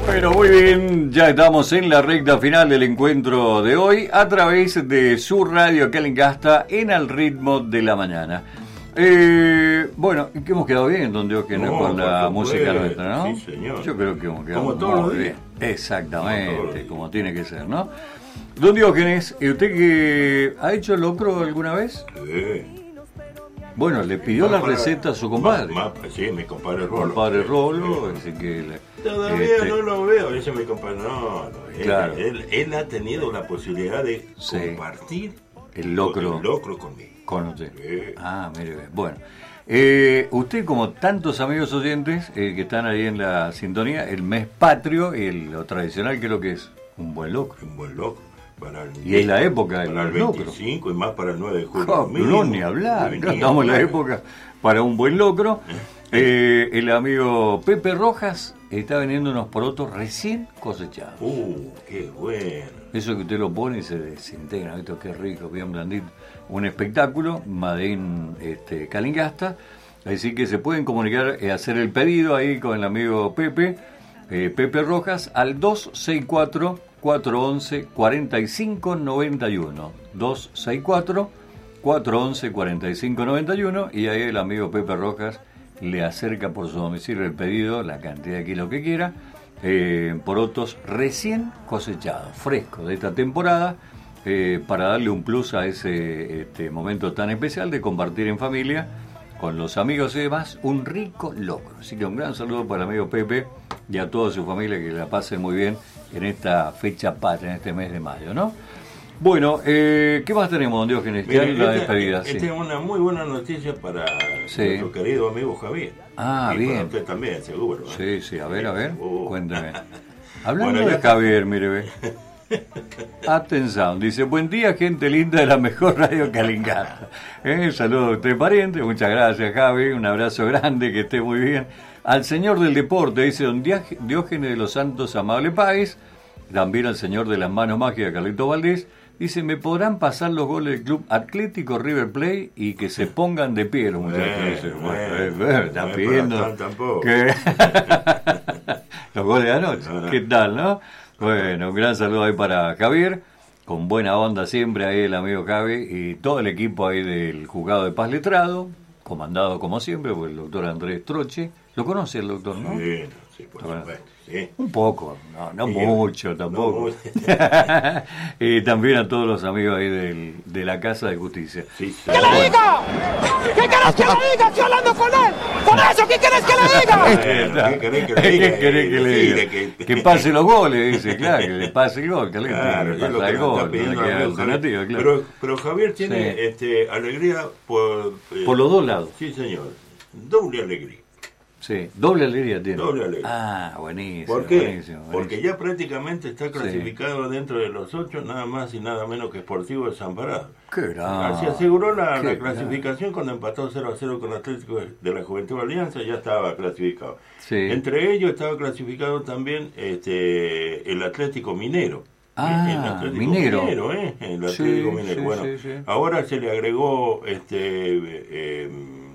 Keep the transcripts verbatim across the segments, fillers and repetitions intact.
Bueno, muy bien, ya estamos en la recta final del encuentro de hoy a través de su radio Calingasta en Al Ritmo de la Mañana. Eh, bueno, que hemos quedado bien, don Diógenes, no, con la música nuestra, ¿no? Sí, señor. Yo creo que hemos quedado como todos los días. Bien. Exactamente, como, días. como tiene que ser, ¿no? Don Diógenes, ¿y usted que ha hecho locro alguna vez? Sí. Bueno, le pidió más la para, receta a su compadre. Más, más, sí, mi compadre Rolo. Compadre Rolo, sí. así que... Le, Todavía este, no lo veo, dice mi compadre. No, no él, claro. él, él ha tenido la posibilidad de sí. compartir el locro, el locro conmigo. Con usted. Sí. Ah, mire, bueno. Eh, usted, como tantos amigos oyentes eh, que están ahí en la sintonía, el mes patrio y el, lo tradicional, que es lo que es un buen locro. Un buen locro. Para el, y es la época del para el veinticinco locro. Y más para el nueve de julio. Oh, no, ni hablar. No, estamos en la época para un buen locro. Eh, el amigo Pepe Rojas está vendiendo unos porotos recién cosechados. Uh, qué bueno. Eso que usted lo pone y se desintegra, ¿viste? Qué rico, bien blandito. Un espectáculo, Madín este, Calingasta. Así que se pueden comunicar y eh, hacer el pedido ahí con el amigo Pepe, eh, Pepe Rojas, al dos seis cuatro, cuatro once, cuarenta y cinco noventa y uno. dos seis cuatro, cuatro once, cuarenta y cinco noventa y uno. Y ahí el amigo Pepe Rojas le acerca por su domicilio el pedido, la cantidad de kilos que quiera, eh, porotos recién cosechados, frescos de esta temporada, eh, para darle un plus a ese este, momento tan especial de compartir en familia con los amigos y demás un rico locro. Así que un gran saludo para el amigo Pepe y a toda su familia, que la pase muy bien en esta fecha patria, en este mes de mayo, ¿no? Bueno, eh, ¿qué más tenemos, don Diógenes? Mira, ya la esta, despedida. Esta sí. es una muy buena noticia para sí. nuestro querido amigo Javier. Ah, y bien. para usted también, seguro. ¿eh? Sí, sí, a ver, a ver, oh. cuéntame. Hablando bueno, de está... Javier, mire, ve. Atención, dice, buen día, gente linda de la mejor radio Calingasta. Eh, saludos a usted, pariente, muchas gracias, Javi, un abrazo grande, que esté muy bien. Al señor del deporte, dice don Diógenes de los Santos Amable Páez, también al señor de las manos mágicas, Carlito Valdés. Dice, ¿me podrán pasar los goles del Club Atlético River Plate y que se pongan de pie los muchachos? Bueno, dice, bueno, bueno, eh, bueno, están no pidiendo tampoco. que... los goles de anoche, no, no. ¿Qué tal, no? Bueno, un gran saludo ahí para Javier, con buena onda siempre ahí el amigo Javi y todo el equipo ahí del Juzgado de Paz Letrado, comandado como siempre por el doctor Andrés Troche. ¿Lo conoce el doctor, no? Sí, sí, por supuesto, sí. Un poco, no, no sí, mucho tampoco. No y también a todos los amigos ahí del, de la Casa de Justicia. Sí, sí. ¡Que le diga! ¿Qué querés que le diga? Estoy hablando con él. Por eso, ¿qué querés que le diga? Bueno, ¿qué querés que le diga? ¿Qué querés que le diga? Que, que pase los goles, dice, claro, que le pase el gol, que le claro, que pase el gol, no le queda alternativa, claro. Pero, pero Javier tiene sí. este, alegría por... Eh, por los dos lados. Sí, señor. Doble alegría. Sí, doble alegría tiene. Doble alegría. Ah, buenísimo. ¿Por qué? Buenísimo, buenísimo. Porque ya prácticamente está clasificado sí. dentro de los ocho, nada más y nada menos que Sportivo de Desamparado. Qué grande. Así aseguró la, la clasificación cuando empató cero a cero con Atlético de la Juventud Alianza, ya estaba clasificado. Sí. Entre ellos estaba clasificado también este el Atlético Minero. Ah, el Atlético Minero. Minero, ¿eh? El Atlético sí, Minero. Sí, bueno, sí, sí. ahora se le agregó este eh,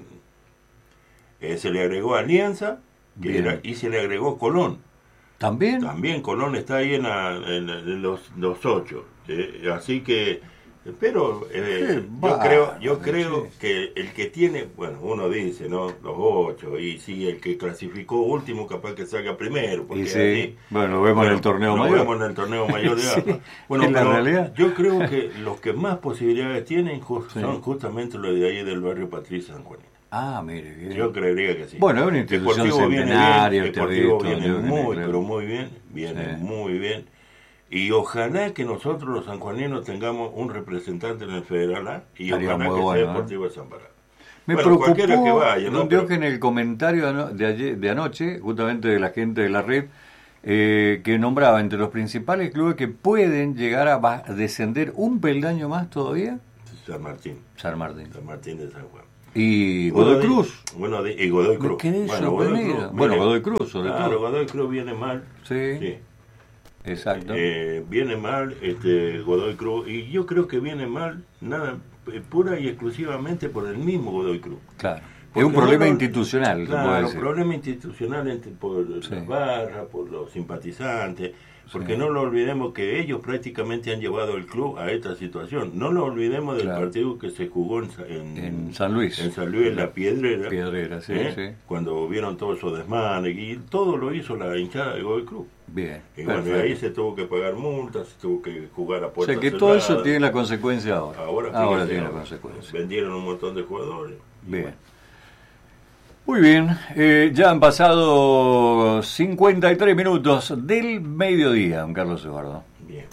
eh, se le agregó Alianza. Que era, y se le agregó Colón. ¿También? También Colón está ahí en, la, en, en los, los ocho. Eh, así que, pero eh, yo creo, yo creo sí. que el que tiene, bueno, uno dice, ¿no? Los ocho, y sí, el que clasificó último capaz que salga primero. Porque y sí. así, bueno, lo vemos bueno, en el torneo lo mayor. Lo vemos en el torneo mayor de sí. Arma. Bueno, ¿En la pero realidad? yo creo que los que más posibilidades tienen just, sí. son justamente los de ahí del barrio Patricia San Juanito. Ah, mire, bien. Yo creería que sí. Bueno, es una institución centenaria. El Deportivo viene, viene muy, claro. pero muy bien, viene sí. muy bien. Y ojalá que nosotros los sanjuaninos tengamos un representante en el Federal A y Haría ojalá que bueno, sea ¿eh? Deportivo de Desamparado. Me bueno, preocupó, que vaya, ¿no? don Diógenes, en el comentario de, ayer, de anoche, justamente de la gente de la red, eh, que nombraba entre los principales clubes que pueden llegar a, a descender un peldaño más todavía. San Martín. San Martín. San Martín de San Juan. Y Godoy Cruz. Bueno, de, y Godoy Cruz. Me quedé bueno, sorprendido. Godoy Cruz, bueno, viene, Godoy Cruz, sobre claro, todo. Godoy Cruz viene mal. Sí. sí. Exacto. Eh, viene mal este Godoy Cruz. Y yo creo que viene mal, nada, pura y exclusivamente por el mismo Godoy Cruz. Claro. Es un problema no, institucional, claro, se puede decir. Problema institucional entre, por sí. las barras, por los simpatizantes, porque sí. no lo olvidemos que ellos prácticamente han llevado el club a esta situación. No lo olvidemos del claro. partido que se jugó en, en, en San Luis. En San Luis, en la Piedrera. Piedrera, sí, ¿eh? sí. Cuando vieron todos esos desmanes, y todo lo hizo la hinchada del Godoy Club. Bien. Y bueno, perfecto. ahí se tuvo que pagar multas, se tuvo que jugar a puertas cerradas. O sea que cerradas. todo eso tiene la consecuencia ahora. Ahora, ahora fíjate, tiene ahora. la consecuencia. Vendieron un montón de jugadores. Bien. Bueno. Muy bien, eh, ya han pasado cincuenta y tres minutos del mediodía, don Carlos Eduardo. Bien.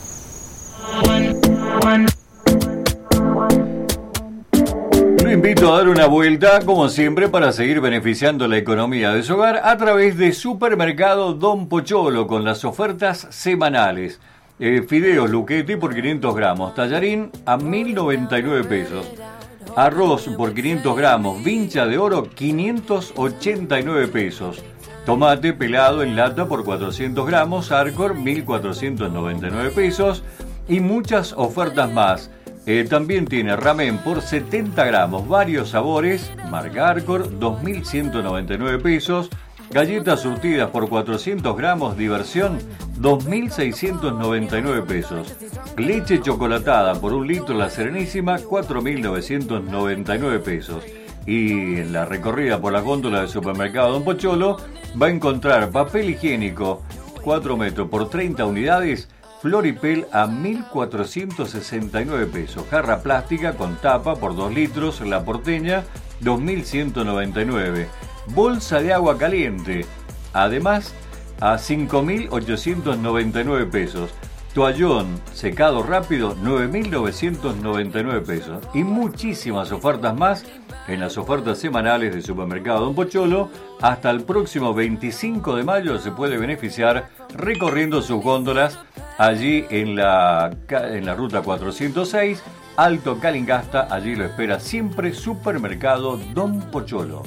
Lo invito a dar una vuelta, como siempre, para seguir beneficiando la economía de su hogar a través de Supermercado Don Pocholo, con las ofertas semanales. Eh, fideos Luchetti por quinientos gramos, tallarín a mil noventa y nueve pesos. Arroz por quinientos gramos, vincha de oro, quinientos ochenta y nueve pesos. Tomate pelado en lata por cuatrocientos gramos, Arcor, mil cuatrocientos noventa y nueve pesos. Y muchas ofertas más. Eh, también tiene ramen por setenta gramos, varios sabores, marca Arcor, dos mil ciento noventa y nueve pesos. Galletas surtidas por cuatrocientos gramos, diversión, dos mil seiscientos noventa y nueve pesos. Leche chocolatada por un litro La Serenísima, cuatro mil novecientos noventa y nueve pesos. Y en la recorrida por la góndola del supermercado Don Pocholo va a encontrar papel higiénico cuatro metros por treinta unidades, Floripel a mil cuatrocientos sesenta y nueve pesos. Jarra plástica con tapa por dos litros, La Porteña, dos mil ciento noventa y nueve. Bolsa de agua caliente, además, a cinco mil ochocientos noventa y nueve pesos. Toallón secado rápido, nueve mil novecientos noventa y nueve pesos. Y muchísimas ofertas más en las ofertas semanales del supermercado Don Pocholo. Hasta el próximo veinticinco de mayo se puede beneficiar recorriendo sus góndolas allí en la, en la ruta cuatrocientos seis, Alto Calingasta. Allí lo espera siempre Supermercado Don Pocholo.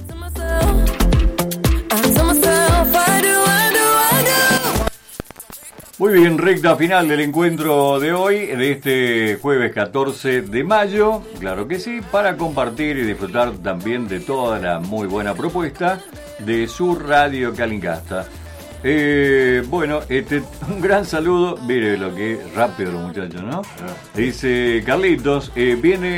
Muy bien, recta final del encuentro de hoy, de este jueves catorce de mayo, claro que sí, para compartir y disfrutar también de toda la muy buena propuesta de su Radio Calingasta. Eh, bueno, este, un gran saludo, mire lo que es rápido los muchachos, ¿no? Dice Carlitos, eh,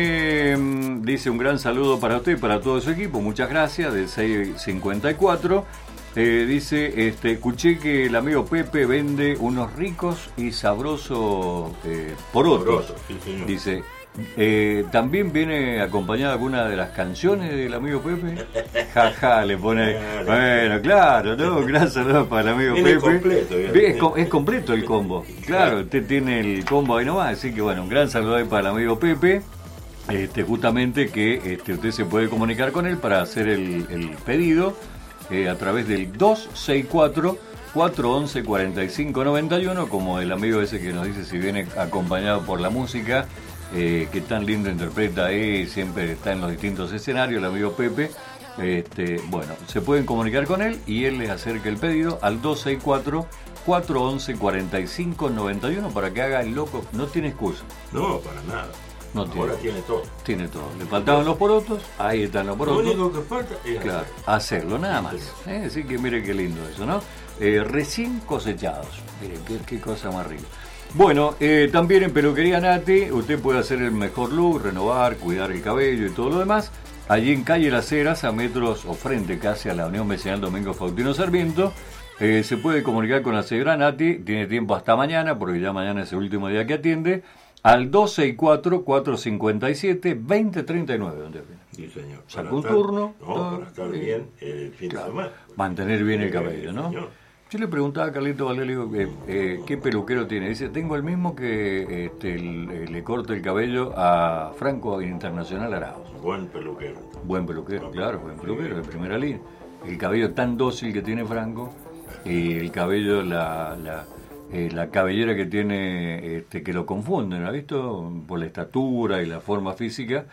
viene, dice un gran saludo para usted y para todo su equipo, muchas gracias, del seis cincuenta y cuatro. Eh, dice, este, escuché que el amigo Pepe vende unos ricos y sabrosos eh, porotos. Porotos, sí, señor. Dice, eh, ¿también viene acompañada alguna de las canciones del amigo Pepe? Jaja, ja, le pone, bueno, claro, ¿no? Un gran saludo para el amigo viene Pepe. Completo, es, es completo el combo, claro, usted tiene el combo ahí nomás, así que bueno, un gran saludo ahí para el amigo Pepe. Este, justamente que este, usted se puede comunicar con él para hacer el, el pedido. Eh, a través del dos seis cuatro, cuatro once, cuarenta y cinco noventa y uno, como el amigo ese que nos dice si viene acompañado por la música, eh, que tan lindo interpreta ahí, siempre está en los distintos escenarios, el amigo Pepe. Este, bueno, se pueden comunicar con él y él les acerca el pedido al dos seis cuatro, cuatro once, cuarenta y cinco noventa y uno para que haga el loco, no tiene excusa. No, para nada. No Ahora tiene, tiene todo. Tiene todo. Le faltaban los porotos, ahí están los porotos. Lo único que falta es claro, hacerlo, nada más. ¿Eh? Así que mire qué lindo eso, ¿no? Eh, recién cosechados. Mire, qué, qué cosa más rica. Bueno, eh, también en Peluquería Nati, usted puede hacer el mejor look, renovar, cuidar el cabello y todo lo demás. Allí en Calle Las Heras, a metros o frente casi a la Unión Vecinal Domingo Faustino Sarmiento, eh, se puede comunicar con la señora Nati. Tiene tiempo hasta mañana, porque ya mañana es el último día que atiende. Al dos seis cuatro, cuatro cinco siete, dos cero tres nueve, ¿dónde viene? Sí, señor. Saca un turno. No, todo, para estar bien el fin claro, de semana. Mantener bien el cabello, ¿no? Señor. Yo le preguntaba a Carlito Valerio eh, eh, qué peluquero tiene. Dice, tengo el mismo que este, el, el, le corta el cabello a Franco Internacional Arauz. Buen peluquero. Buen peluquero, no, claro, buen peluquero, de primera línea. El cabello tan dócil que tiene Franco, y el cabello, la... la Eh, la cabellera que tiene, este, que lo confunden, ¿ha visto? Por la estatura y la forma física.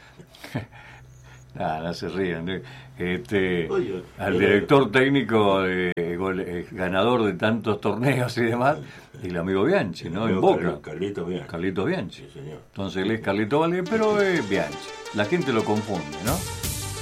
Nada, no se rían. ¿eh? Este, Oye, al director técnico, de, eh, ganador de tantos torneos y demás, y el amigo Bianchi, ¿no? En Boca. Carlito Bianchi. Carlito Bianchi. Sí, señor. Entonces él es Carlito Valle, pero es Bianchi. La gente lo confunde, ¿no?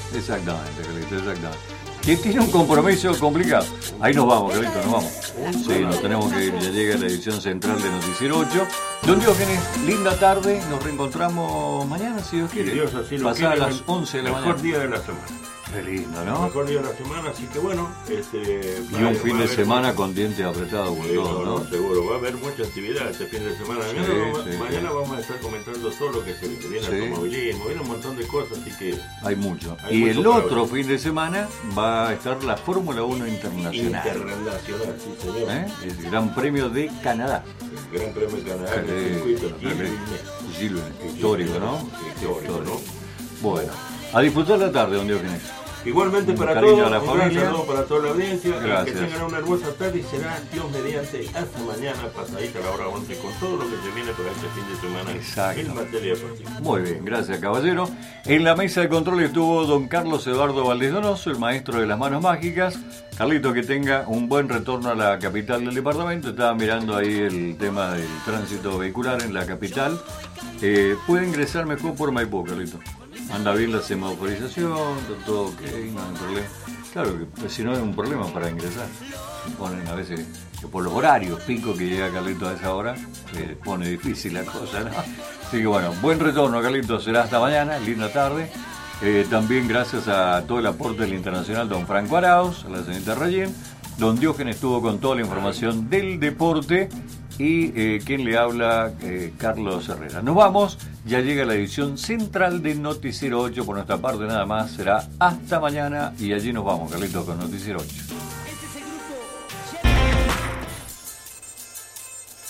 Exactamente, Carlito, exactamente. Que tiene un compromiso complicado. Ahí nos vamos, Carlito, nos vamos. Sí, nos tenemos que ir, ya llega la edición central de Noticiero ocho. Don Diógenes, linda tarde, nos reencontramos mañana, si Dios quiere. Dios así lo Pasada quiere, las once de la mañana. Mejor día de la semana. Qué lindo, El ¿no? mejor día de la semana, así que bueno. Este, Y un fin de semana con dientes apretados con sí, todo, no, ¿no? no, seguro, va a haber mucha actividad este fin de semana. Sí, Mañana, vamos, sí, mañana sí. vamos a estar comentando todo lo que se viene, Sí. el automovilismo, viene un montón de cosas, así que Hay mucho. Hay y mucho el para otro ver. fin de semana va a estar la Fórmula uno Internacional. internacional, sí señor. ¿Eh? El Gran Premio de Canadá. El Gran Premio de Canadá, el Eh, circuito eh, Gilles Gilles, histórico, ¿no? Histórico, ¿no? Bueno, a disfrutar la tarde, don Diógenes. Igualmente Un para cariño todos, a la un gran familia. saludo para toda la audiencia, Gracias. que tengan una hermosa tarde y será Dios mediante hasta mañana, pasadita la hora once, con todo lo que se viene para este fin de semana Exacto. en materia deportiva. Muy bien, gracias caballero. En la mesa de control estuvo don Carlos Eduardo Valdés Donoso, el maestro de las manos mágicas. Carlito, que tenga un buen retorno a la capital del departamento. Estaba mirando ahí el tema del tránsito vehicular en la capital. Eh, puede ingresar mejor por Maipú, Carlito. Anda bien la semaforización, todo ok, no hay problema. Claro que pues, si no es un problema para ingresar. Se ponen a veces, que por los horarios pico que llega Carlito a esa hora, se pone difícil la cosa, ¿no? Así que bueno, buen retorno, Carlito, será hasta mañana, linda tarde. Eh, también gracias a todo el aporte del internacional don Franco Arauz, a la señorita Rayén. Don Diógenes estuvo con toda la información del deporte. Y eh, quien le habla, eh, Carlos Herrera. Nos vamos, ya llega la edición central de Noticiero ocho. Por nuestra parte nada más, será hasta mañana. Y allí nos vamos, Carlitos, con Noticiero ocho.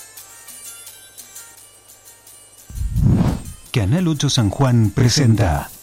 Canal ocho San Juan presenta